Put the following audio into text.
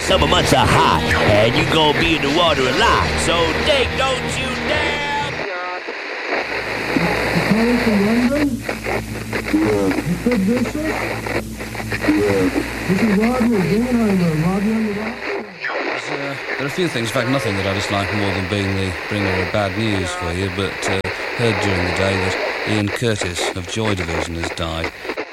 Summer months are hot, and you gonna be in the water a lot. So, Dick, don't you dare! Calling from London? Yeah. Mr. Bishop? Yeah. This is Rodney Dingenheimer. Rodney on the rock? There are a few things, in fact nothing that I dislike more than being the bringer of bad news for you, but heard during the day that Ian Curtis of Joy Division has died.